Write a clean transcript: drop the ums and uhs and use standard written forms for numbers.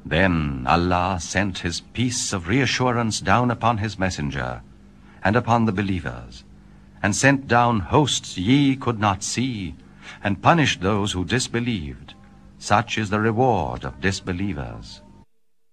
Then Allah sent his peace of reassurance down upon his messenger, and upon the believers, and sent down hosts ye could not see, and punished those who disbelieved. Such is the reward of disbelievers.